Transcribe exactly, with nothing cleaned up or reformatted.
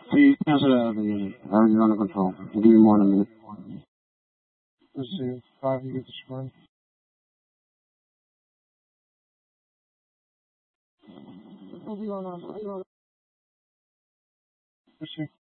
So you cancel it out again. I was under control. I'll give you more in a minute. Let's see. Five, you get the square. Let's see.